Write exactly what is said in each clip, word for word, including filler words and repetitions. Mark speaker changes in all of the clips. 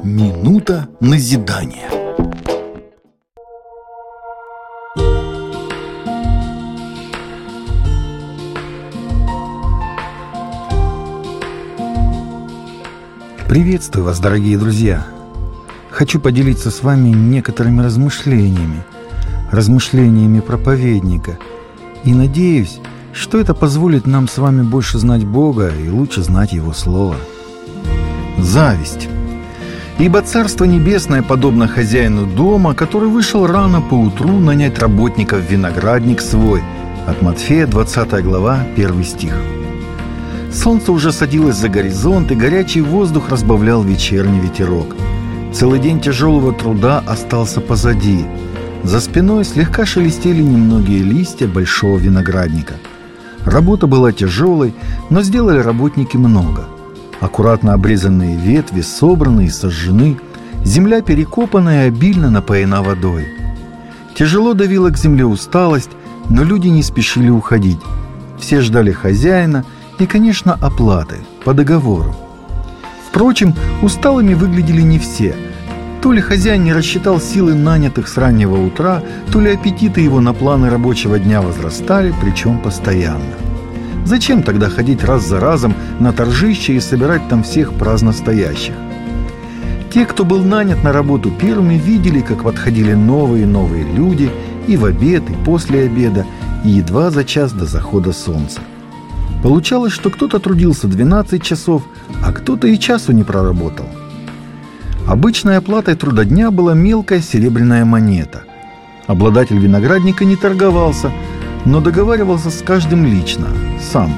Speaker 1: Минута назидания. Приветствую вас, дорогие друзья! Хочу поделиться с вами некоторыми размышлениями, размышлениями проповедника, и надеюсь, что это позволит нам с вами больше знать Бога и лучше знать Его Слово. Зависть. Ибо Царство Небесное подобно хозяину дома, который вышел рано поутру нанять работников в виноградник свой. От Матфея, двадцатая глава, первый стих. Солнце уже садилось за горизонт, и горячий воздух разбавлял вечерний ветерок. Целый день тяжелого труда остался позади. За спиной слегка шелестели немногие листья большого виноградника. Работа была тяжелой, но сделали работники много. Аккуратно обрезанные ветви собраны и сожжены, земля перекопана и обильно напоена водой. Тяжело давила к земле усталость, но люди не спешили уходить. Все ждали хозяина и, конечно, оплаты по договору. Впрочем, усталыми выглядели не все. То ли хозяин не рассчитал силы нанятых с раннего утра, то ли аппетиты его на планы рабочего дня возрастали, причем постоянно. Зачем тогда ходить раз за разом на торжище и собирать там всех праздно стоящих? Те, кто был нанят на работу первыми, видели, как подходили новые и новые люди и в обед, и после обеда, и едва за час до захода солнца. Получалось, что кто-то трудился двенадцать часов, а кто-то и часу не проработал. Обычной оплатой труда дня была мелкая серебряная монета. Обладатель виноградника не торговался, но договаривался с каждым лично, сам.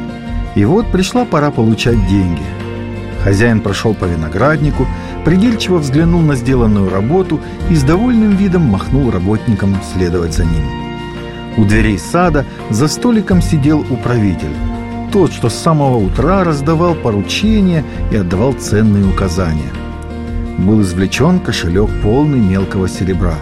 Speaker 1: И вот пришла пора получать деньги. Хозяин прошел по винограднику, придирчиво взглянул на сделанную работу и с довольным видом махнул работникам следовать за ним. У дверей сада за столиком сидел управитель, тот, что с самого утра раздавал поручения и отдавал ценные указания. Был извлечен кошелек, полный мелкого серебра.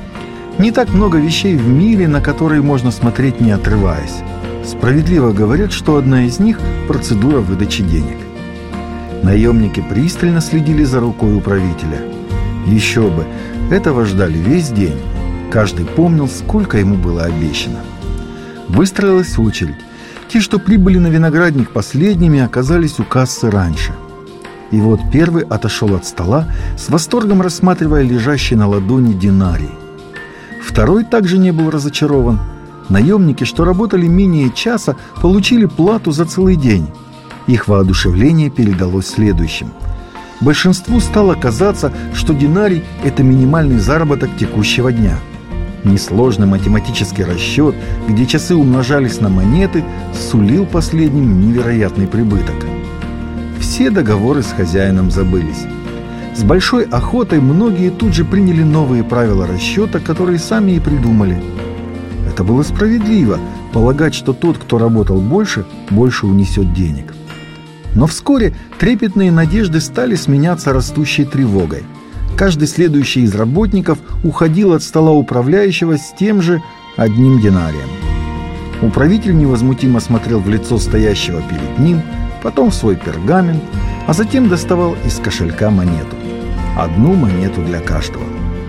Speaker 1: Не так много вещей в мире, на которые можно смотреть, не отрываясь. Справедливо говорят, что одна из них – процедура выдачи денег. Наемники пристально следили за рукой управителя. Еще бы, этого ждали весь день. Каждый помнил, сколько ему было обещано. Выстроилась очередь. Те, что прибыли на виноградник последними, оказались у кассы раньше. И вот первый отошел от стола, с восторгом рассматривая лежащий на ладони динарий. Второй также не был разочарован. Наемники, что работали менее часа, получили плату за целый день. Их воодушевление передалось следующим. Большинству стало казаться, что динарий – это минимальный заработок текущего дня. Несложный математический расчет, где часы умножались на монеты, сулил последним невероятный прибыток. Все договоры с хозяином забылись. С большой охотой многие тут же приняли новые правила расчета, которые сами и придумали. Это было справедливо – полагать, что тот, кто работал больше, больше унесет денег. Но вскоре трепетные надежды стали сменяться растущей тревогой. Каждый следующий из работников уходил от стола управляющего с тем же одним динарием. Управитель невозмутимо смотрел в лицо стоящего перед ним, потом в свой пергамент, а затем доставал из кошелька монету. Одну монету для каждого.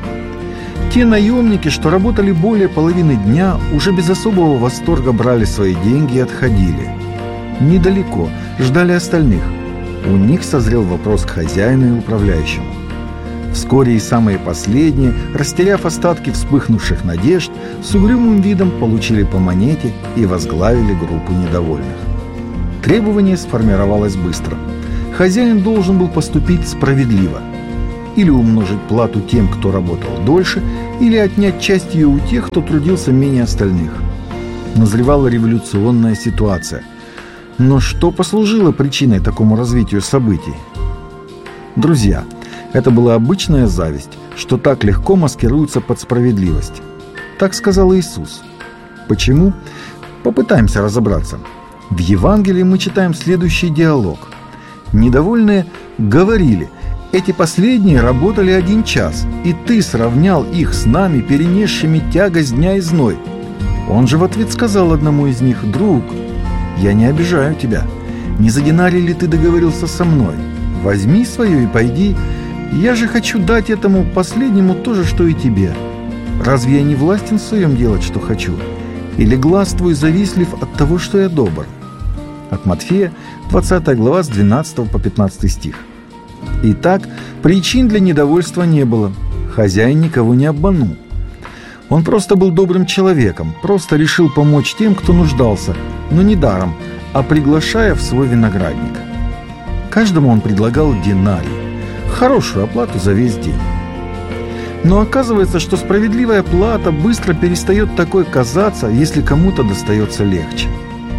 Speaker 1: Те наемники, что работали более половины дня, уже без особого восторга брали свои деньги и отходили. Недалеко, ждали остальных. У них созрел вопрос к хозяину и управляющему. Вскоре и самые последние, растеряв остатки вспыхнувших надежд, с угрюмым видом получили по монете и возглавили группу недовольных. Требование сформировалось быстро. Хозяин должен был поступить справедливо. Или умножить плату тем, кто работал дольше, или отнять часть ее у тех, кто трудился менее остальных. Назревала революционная ситуация. Но что послужило причиной такому развитию событий? Друзья, это была обычная зависть, что так легко маскируется под справедливость. Так сказал Иисус. Почему? Попытаемся разобраться. В Евангелии мы читаем следующий диалог. Недовольные говорили: «Эти последние работали один час, и ты сравнял их с нами, перенесшими тягость дня и зной». Он же в ответ сказал одному из них: «Друг, я не обижаю тебя. Не за динарий ли ты договорился со мной? Возьми свое и пойди». Я же хочу дать этому последнему то же, что и тебе. Разве я не властен в своем делать, что хочу? Или глаз твой завистлив от того, что я добр?» От Матфея, двадцатая глава, с двенадцатого по пятнадцатый стих. Итак, причин для недовольства не было. Хозяин никого не обманул. Он просто был добрым человеком, просто решил помочь тем, кто нуждался, но не даром, а приглашая в свой виноградник. Каждому он предлагал динарий, хорошую оплату за весь день. Но оказывается, что справедливая плата быстро перестает такой казаться, если кому-то достается легче.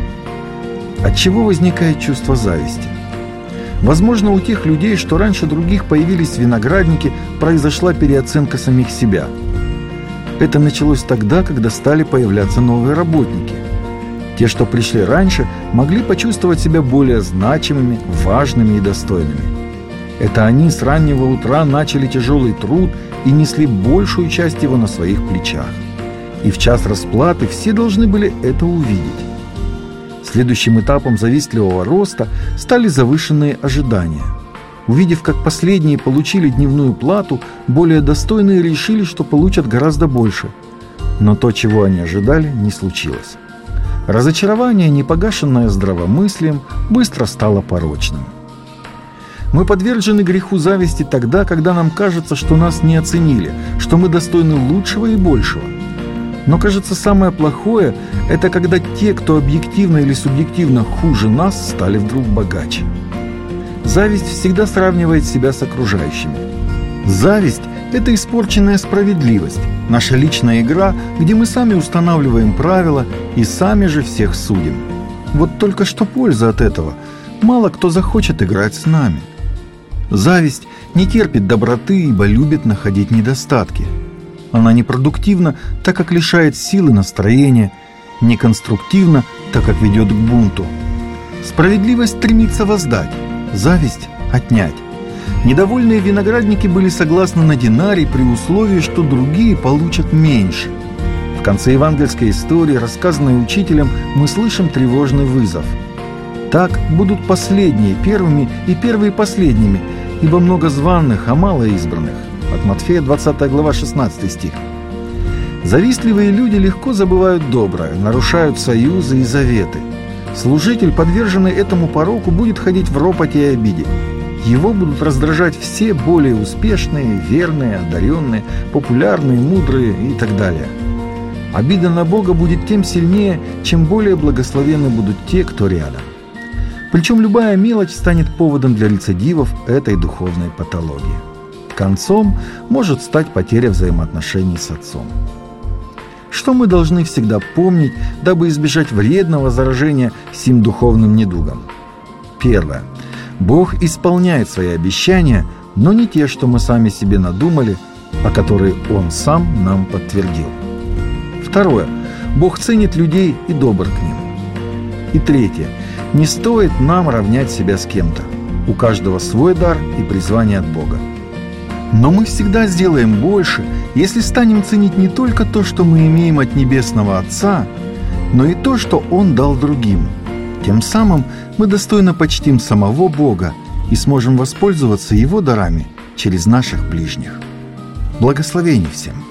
Speaker 1: От чего возникает чувство зависти? Возможно, у тех людей, что раньше других появились виноградники, произошла переоценка самих себя. Это началось тогда, когда стали появляться новые работники. Те, что пришли раньше, могли почувствовать себя более значимыми, важными и достойными. Это они с раннего утра начали тяжелый труд и несли большую часть его на своих плечах. И в час расплаты все должны были это увидеть. Следующим этапом завистливого роста стали завышенные ожидания. Увидев, как последние получили дневную плату, более достойные решили, что получат гораздо больше. Но то, чего они ожидали, не случилось. Разочарование, не погашенное здравомыслием, быстро стало порочным. Мы подвержены греху зависти тогда, когда нам кажется, что нас не оценили, что мы достойны лучшего и большего. Но, кажется, самое плохое – это когда те, кто объективно или субъективно хуже нас, стали вдруг богаче. Зависть всегда сравнивает себя с окружающими. Зависть – это испорченная справедливость, наша личная игра, где мы сами устанавливаем правила и сами же всех судим. Вот только что польза от этого? Мало кто захочет играть с нами. Зависть не терпит доброты, ибо любит находить недостатки. Она непродуктивна, так как лишает силы настроения, неконструктивна, так как ведет к бунту. Справедливость стремится воздать, зависть – отнять. Недовольные виноградники были согласны на динарий при условии, что другие получат меньше. В конце евангельской истории, рассказанной учителем, мы слышим тревожный вызов. Так будут последние первыми и первые последними, ибо много званых, а мало избранных. От Матфея, двадцатая глава, шестнадцатый стих. Завистливые люди легко забывают доброе, нарушают союзы и заветы. Служитель, подверженный этому пороку, будет ходить в ропоте и обиде. Его будут раздражать все более успешные, верные, одаренные, популярные, мудрые и так далее. Обида на Бога будет тем сильнее, чем более благословенны будут те, кто рядом. Причем любая мелочь станет поводом для рецидивов этой духовной патологии. Концом может стать потеря взаимоотношений с Отцом. Что мы должны всегда помнить, дабы избежать вредного заражения сим духовным недугом? Первое. Бог исполняет свои обещания, но не те, что мы сами себе надумали, а которые Он сам нам подтвердил. Второе. Бог ценит людей и добр к ним. И третье. Не стоит нам равнять себя с кем-то. У каждого свой дар и призвание от Бога. Но мы всегда сделаем больше, если станем ценить не только то, что мы имеем от Небесного Отца, но и то, что Он дал другим. Тем самым мы достойно почтим самого Бога и сможем воспользоваться Его дарами через наших ближних. Благословений всем!